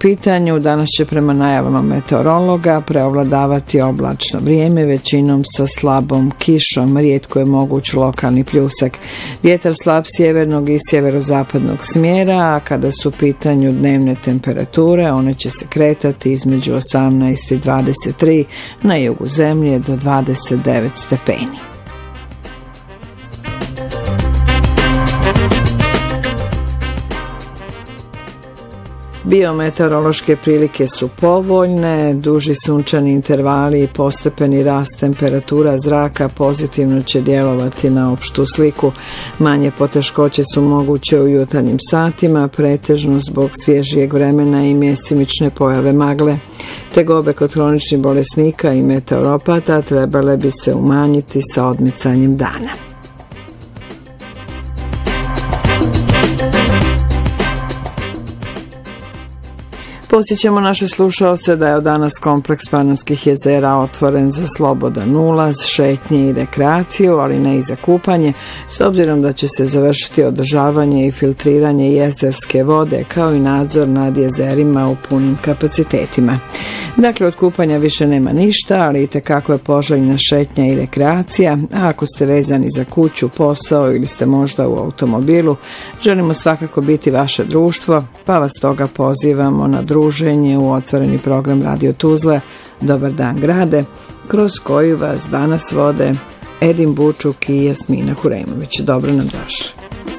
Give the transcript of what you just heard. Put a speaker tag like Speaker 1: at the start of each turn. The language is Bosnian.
Speaker 1: pitanju. Danas će prema najavama meteorologa preovladavati oblačno vrijeme, većinom sa slabom kišom, rijetko je moguć lokalni pljusak. Vjetar slab sjevernog i sjeverozapadnog smjera, a kada su u pitanju dnevne temperature, one će se kretati između 18 i 23, na jugu zemlje do 29 stepeni. Biometeorološke prilike su povoljne, duži sunčani intervali i postepeni rast temperatura zraka pozitivno će djelovati na opštu sliku. Manje poteškoće su moguće u jutarnjim satima, pretežno zbog svježijeg vremena i mjestimične pojave magle. Tegobe kod hroničnih bolesnika i meteoropata trebale bi se umanjiti sa odmicanjem dana. Podsjećamo naše slušalce da je od danas kompleks Panonskih jezera otvoren za slobodan ulaz, šetnje i rekreaciju, ali ne i za kupanje, s obzirom da će se završiti održavanje i filtriranje jezerske vode, kao i nadzor nad jezerima u punim kapacitetima. Dakle, od kupanja više nema ništa, ali itekako je poželjna šetnja i rekreacija, a ako ste vezani za kuću, posao ili ste možda u automobilu, želimo svakako biti vaše društvo, pa vas toga pozivamo na druženje u otvoreni program Radio Tuzla Dobar dan grade, kroz koji vas danas vode Edin Bučuk i Jasmina Hurejmović. Dobro nam došli.